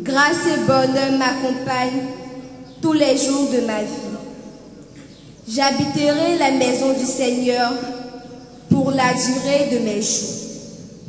Grâce et bonheur m'accompagnent tous les jours de ma vie. J'habiterai la maison du Seigneur pour la durée de mes jours.